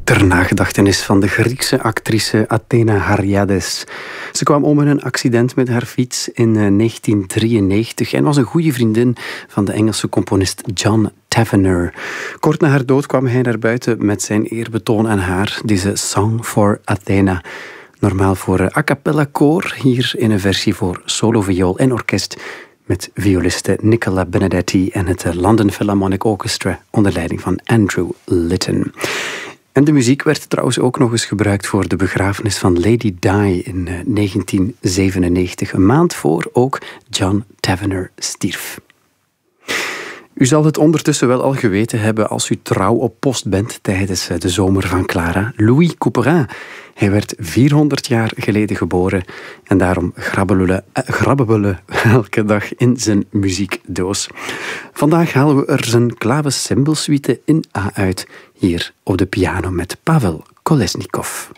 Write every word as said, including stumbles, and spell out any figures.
ter nagedachtenis van de Griekse actrice Athena Hariades. Ze kwam om in een accident met haar fiets in negentien drieënnegentig en was een goede vriendin van de Engelse componist John Tavener. Kort na haar dood kwam hij naar buiten met zijn eerbetoon aan haar, deze Song for Athena. Normaal voor a cappella koor, hier in een versie voor solo viool en orkest met violiste Nicola Benedetti en het London Philharmonic Orchestra onder leiding van Andrew Litton. En de muziek werd trouwens ook nog eens gebruikt voor de begrafenis van Lady Di in negentien zevenennegentig, een maand voor ook John Tavener stierf. U zal het ondertussen wel al geweten hebben als u trouw op post bent tijdens de zomer van Clara. Louis Couperin. Hij werd vierhonderd jaar geleden geboren en daarom grabbelen we elke dag in zijn muziekdoos. Vandaag halen we er zijn klavecimbelsuite in A uit, hier op de piano met Pavel Kolesnikov.